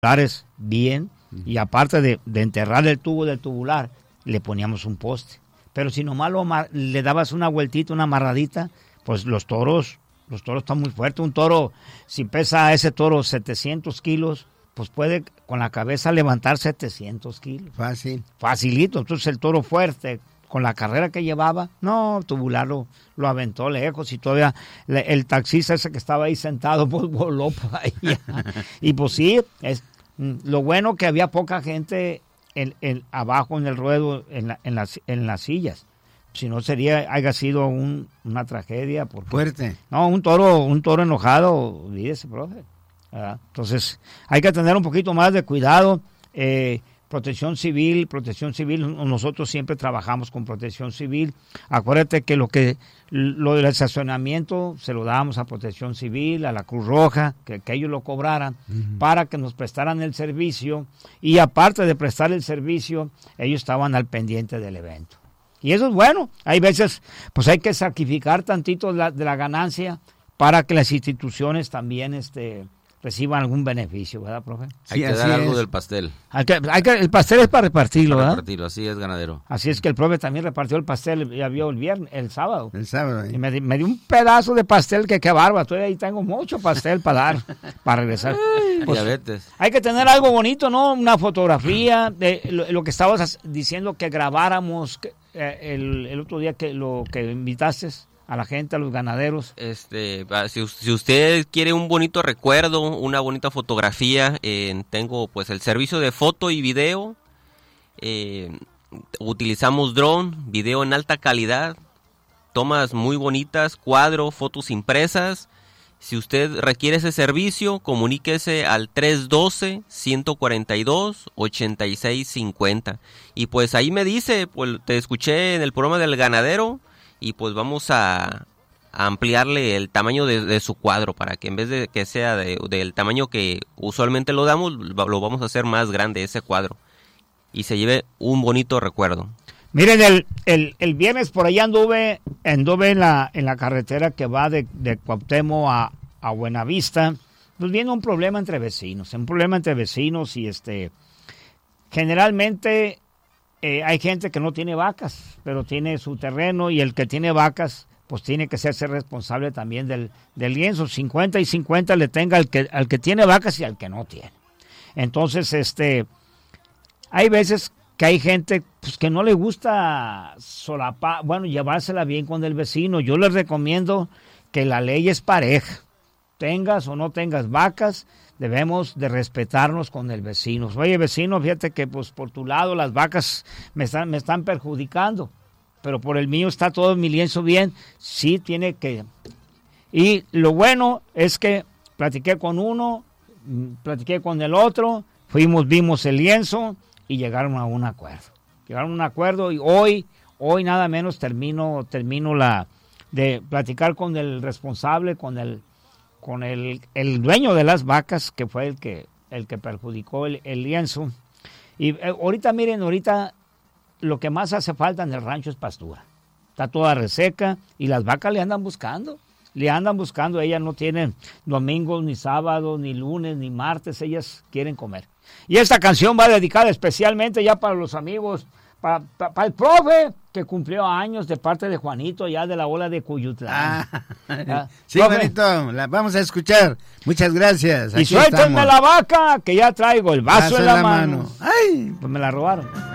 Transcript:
bien, y aparte de enterrar el tubo del tubular, le poníamos un poste. Pero si nomás le dabas una vueltita, una amarradita, pues los toros están muy fuertes. Un toro, si pesa ese toro 700 kilos, pues puede con la cabeza levantar 700 kilos. Fácil. Facilito. Entonces el toro fuerte, con la carrera que llevaba, no, tubular lo aventó lejos, y todavía el taxista ese que estaba ahí sentado, pues voló por ahí. Y pues sí, lo bueno que había poca gente abajo en el ruedo, en las sillas. Si no haya sido una tragedia. Fuerte. No, un toro enojado, olvídese, profe. Entonces, hay que tener un poquito más de cuidado. Protección civil, nosotros siempre trabajamos con protección civil. Acuérdate que lo del estacionamiento se lo dábamos a protección civil, a la Cruz Roja, que ellos lo cobraran, para que nos prestaran el servicio, y aparte de prestar el servicio, ellos estaban al pendiente del evento. Y eso es bueno. Hay veces, pues hay que sacrificar tantito de la ganancia para que las instituciones también reciban algún beneficio, ¿verdad, profe? Hay que dar algo del pastel. El pastel es para repartirlo, ¿verdad? Para repartirlo, así es, ganadero. Así es que el profe también repartió el pastel, ya vio el sábado. El sábado. Y me dio un pedazo de pastel que qué barba, todavía ahí tengo mucho pastel para dar, para regresar. Pues, diabetes. Hay que tener algo bonito, ¿no? Una fotografía de lo que estabas diciendo que grabáramos el otro día, que lo que invitaste a la gente, a los ganaderos. Si usted quiere un bonito recuerdo, una bonita fotografía, tengo pues el servicio de foto y video. Utilizamos dron, video en alta calidad, tomas muy bonitas, cuadro, fotos impresas. Si usted requiere ese servicio, comuníquese al 312-142-8650. Y pues ahí me dice, pues te escuché en el programa del ganadero, y pues vamos a ampliarle el tamaño de su cuadro, para que en vez de que sea del tamaño que usualmente lo damos, lo vamos a hacer más grande ese cuadro, y se lleve un bonito recuerdo. Miren, el viernes por allá anduve en la carretera que va de Cuauhtémoc a Buenavista, pues viene un problema entre vecinos, y generalmente hay gente que no tiene vacas, pero tiene su terreno, y el que tiene vacas, pues tiene que ser responsable también del lienzo. 50 y 50 le tenga al que tiene vacas y al que no tiene. Entonces, hay veces que hay gente pues que no le gusta solapar, llevársela bien con el vecino. Yo les recomiendo que la ley es pareja. Tengas o no tengas vacas, debemos de respetarnos con el vecino. Oye, vecino, fíjate que pues por tu lado las vacas me están perjudicando, pero por el mío está todo mi lienzo bien. Sí, tiene que... Y lo bueno es que platiqué con uno, platiqué con el otro, vimos el lienzo y llegaron a un acuerdo. Y hoy nada menos termino de platicar con el responsable, con el dueño de las vacas, que fue el que perjudicó el lienzo. Y ahorita lo que más hace falta en el rancho es pastura. Está toda reseca y las vacas le andan buscando. Ellas no tienen domingos, ni sábados, ni lunes, ni martes. Ellas quieren comer. Y esta canción va dedicada especialmente ya para los amigos, para el profe, que cumplió años, de parte de Juanito, ya de la ola de Cuyutlán. Sí, Juanito, la vamos a escuchar. Muchas gracias. Y suéltenme la vaca, que ya traigo el vaso en la mano. Ay, pues me la robaron.